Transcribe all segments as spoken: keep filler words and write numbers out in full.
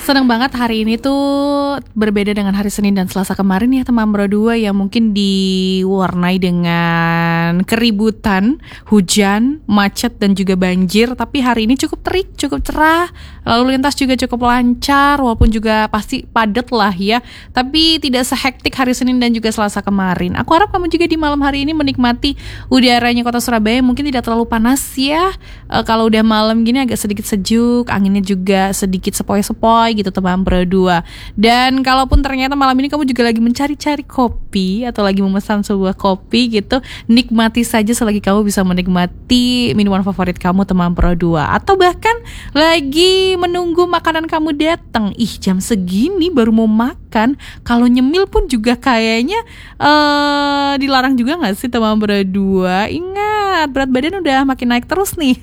Seneng banget hari ini tuh berbeda dengan hari Senin dan Selasa kemarin ya teman berdua, yang mungkin diwarnai dengan keributan, hujan, macet dan juga banjir. Tapi hari ini cukup terik, cukup cerah, lalu lintas juga cukup lancar, walaupun juga pasti padat lah ya. Tapi tidak sehektik hari Senin dan juga Selasa kemarin. Aku harap kamu juga di malam hari ini menikmati udaranya kota Surabaya, mungkin tidak terlalu panas ya. E, kalau udah malam gini agak sedikit sejuk, anginnya juga sedikit sepoi-sepoi gitu teman berdua. Dan kalaupun ternyata malam ini kamu juga lagi mencari-cari kopi atau lagi memesan sebuah kopi gitu, nikmati saja selagi kamu bisa menikmati minuman favorit kamu teman berdua. Atau bahkan lagi menunggu makanan kamu datang. Ih, jam segini baru mau makan. Kalau nyemil pun juga kayaknya uh, dilarang juga gak sih teman berdua? Ingat, berat badan udah makin naik terus nih.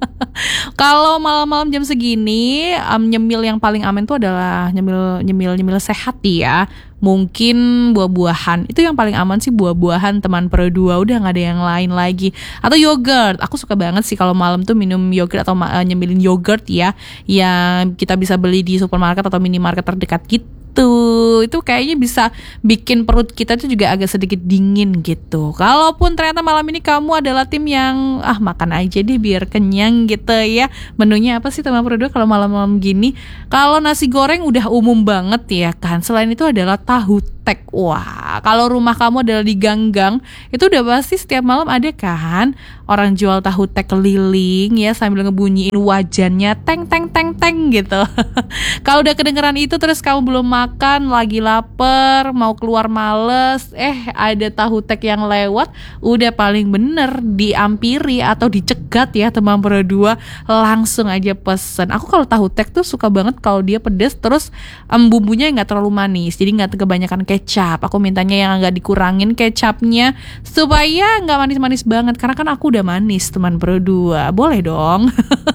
Kalau malam-malam jam segini, um, nyemil yang paling aman tuh adalah nyemil nyemil nyemil sehat ya. Mungkin buah-buahan, itu yang paling aman sih, buah-buahan teman berdua. Udah nggak ada yang lain lagi. Atau yogurt, aku suka banget sih kalau malam tuh minum yogurt atau uh, nyemilin yogurt ya, yang kita bisa beli di supermarket atau minimarket terdekat gitu. Tuh, itu kayaknya bisa bikin perut kita tuh juga agak sedikit dingin gitu. Kalaupun ternyata malam ini kamu adalah tim yang ah makan aja deh biar kenyang gitu ya. Menunya apa sih teman berdua kalau malam-malam gini? Kalau nasi goreng udah umum banget ya kan. Selain itu adalah tahu tek. Wah, kalau rumah kamu adalah di gang-gang, itu udah pasti setiap malam ada kan orang jual tahu tek keliling ya, sambil ngebunyiin wajannya teng teng teng teng gitu. Kalau udah kedengeran itu terus kamu belum makan, lagi lapar, mau keluar males, eh ada tahu tek yang lewat, udah paling bener diampiri atau dicegat ya teman berdua, langsung aja pesen. Aku kalau tahu tek tuh suka banget kalau dia pedes, terus um, bumbunya nggak terlalu manis, jadi nggak kebanyakan kecap. Aku mintanya yang agak dikurangin kecapnya supaya nggak manis-manis banget, karena kan aku udah manis teman berdua. Boleh dong.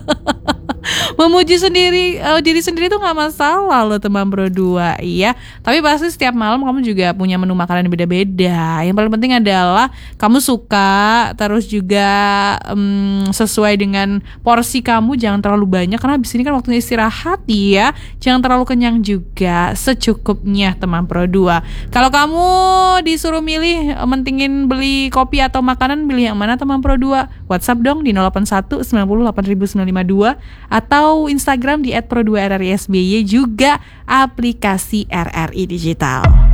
Memuji sendiri uh, diri sendiri tuh nggak masalah loh teman berdua, iya. Tapi pasti setiap malam kamu juga punya menu makanan yang beda-beda. Yang paling penting adalah kamu suka, terus juga um, sesuai dengan porsi kamu, jangan terlalu banyak karena abis ini kan waktunya istirahat ya. Jangan terlalu kenyang juga, secukupnya teman berdua. Kalau kamu disuruh milih, mentingin beli kopi atau makanan, pilih yang mana teman berdua? WhatsApp dong di nol delapan satu sembilan nol delapan sembilan lima dua atau Instagram di et pro dua r r i s b y, juga aplikasi R R I Digital.